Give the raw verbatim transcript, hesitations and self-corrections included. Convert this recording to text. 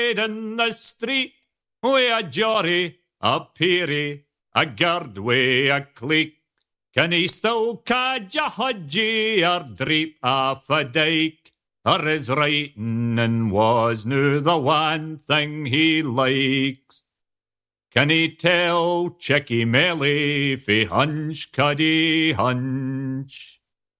in the street wi' a Jory, a Peary, a Gerd wi' a cleek. Can he still cadge a hudgie or dreep off a dyke? Or his writing was nu the one thing he likes? Can he tell Checky Melly fi hunch cuddy hunch?